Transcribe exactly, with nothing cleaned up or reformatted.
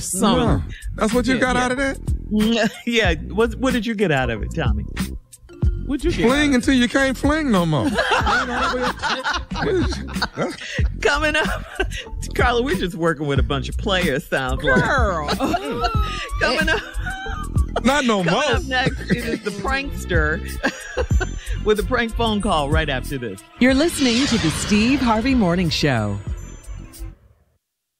song. Yeah. That's what you Yeah, got yeah. out of that? Yeah. What, what did you get out of it, Tommy? What'd you get? Fling until you can't fling no more. Coming up, Carla, we're just working with a bunch of players, sounds like. Girl. Coming up. Not no Coming more. up next, it is the prankster with a prank phone call right after this. You're listening to the Steve Harvey Morning Show.